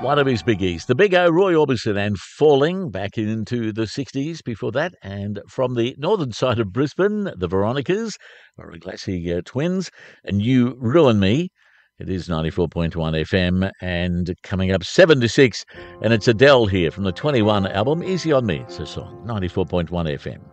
One of his biggies, the big O, Roy Orbison, and Falling back into the 60s before that. And from the northern side of Brisbane, the Veronicas, or Glassy Twins, and You Ruin Me. It is 94.1 FM, and coming up 7 to 6, and it's Adele here from the 21 album, Easy on Me. It's a song, 94.1 FM.